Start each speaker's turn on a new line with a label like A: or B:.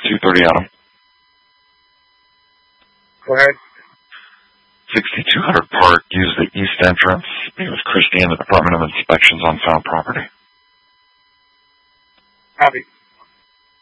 A: 230 Adam.
B: Go ahead.
A: 6200 Park. Use the east entrance. Be with Christy in the Department of Inspections on found property.